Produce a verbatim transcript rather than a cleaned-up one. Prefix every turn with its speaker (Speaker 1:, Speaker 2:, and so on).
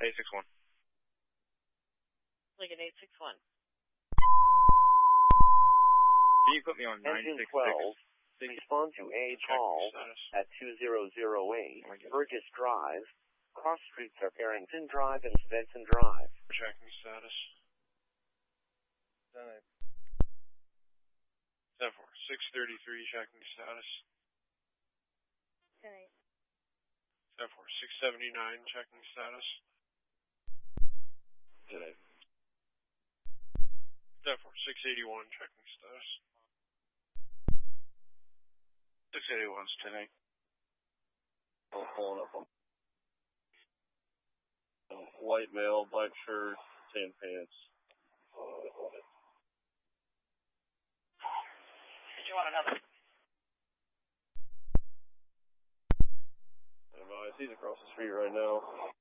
Speaker 1: eight six one.
Speaker 2: Lincoln eight six one.
Speaker 1: Can you put me on nine six six?
Speaker 3: Engine twelve, respond to a call at two zero zero eight, Burgess Drive. Cross streets are Barrington Drive and Svensson Drive.
Speaker 4: Checking status. ten four, six thirty-three, checking status.
Speaker 2: ten eight.
Speaker 4: ten four, six seventy-nine, checking status.
Speaker 3: ten eight.
Speaker 4: ten four, six eighty-one, checking status. six eighty-one's ten eight.
Speaker 3: I'm pulling up on white male, black shirt, tan pants.
Speaker 2: Did you want another?
Speaker 3: I don't know, he's across the street right now.